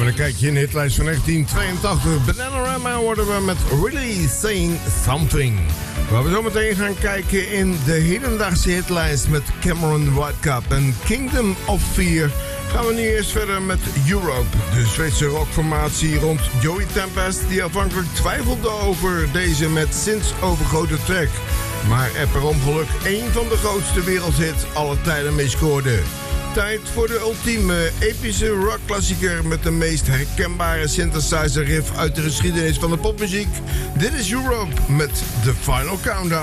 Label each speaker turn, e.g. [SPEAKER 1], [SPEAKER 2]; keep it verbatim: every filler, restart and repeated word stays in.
[SPEAKER 1] dan kijk je in de hitlijst van negentien tweeëntachtig. Bananarama worden we met Really Saying Something. Waar we zo meteen gaan kijken in de hedendaagse hitlijst met Cameron Whitecup en Kingdom of Fear. Gaan we nu eerst verder met Europe, de Zweedse rockformatie rond Joey Tempest, die afhankelijk twijfelde over deze met Sins overgrote track, maar er per ongeluk één van de grootste wereldhits aller tijden mee scoorde. Tijd voor de ultieme epische rockklassieker met de meest herkenbare synthesizer riff uit de geschiedenis van de popmuziek. Dit is Europe met The Final Countdown.